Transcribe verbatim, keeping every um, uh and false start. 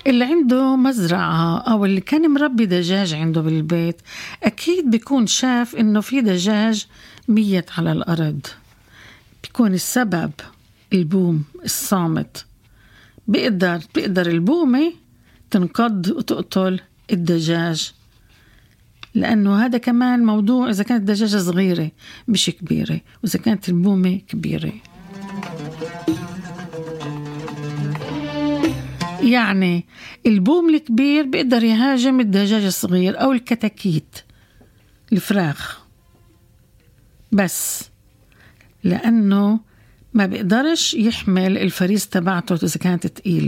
اللي عنده مزرعة أو اللي كان مربي دجاج عنده بالبيت أكيد بيكون شاف إنه في دجاج ميت على الأرض. بيكون السبب البوم الصامت. بيقدر بيقدر البومة تنقض وتقتل الدجاج، لأنه هذا كمان موضوع إذا كانت الدجاجة صغيرة مش كبيرة، وإذا كانت البومة كبيرة. يعني البوم الكبير بيقدر يهاجم الدجاج الصغير أو الكتاكيت الفراخ، بس لأنه ما بيقدرش يحمل الفريس تبعته إذا كانت تقيلة.